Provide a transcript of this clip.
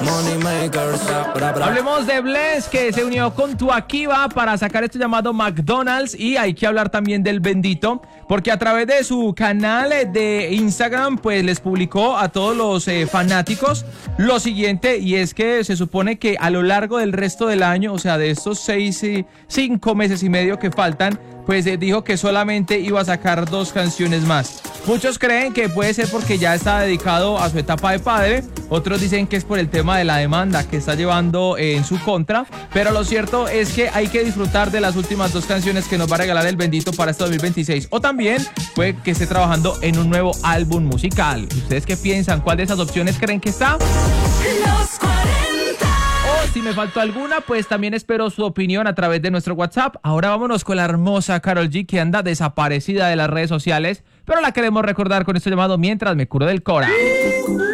Hablemos de Bless, que se unió con Tuakiva para sacar esto llamado McDonald's, y hay que hablar también del Bendito, porque a través de su canal de Instagram pues les publicó a todos los fanáticos lo siguiente, y es que se supone que a lo largo del resto del año, o sea de estos 5 meses y medio que faltan, pues dijo que solamente iba a sacar 2 canciones más. Muchos creen que puede ser porque ya está dedicado a su etapa de padre, otros dicen que es por el tema de la demanda que está llevando en su contra, pero lo cierto es que hay que disfrutar de las últimas 2 canciones que nos va a regalar el Bendito para este 2026, o también puede que esté trabajando en un nuevo álbum musical. ¿Ustedes qué piensan? ¿Cuál de esas opciones creen que está? Los 40. O si me faltó alguna, pues también espero su opinión a través de nuestro WhatsApp. Ahora vámonos con la hermosa Karol G, que anda desaparecida de las redes sociales, pero la queremos recordar con esto llamado Mientras me curo del Cora.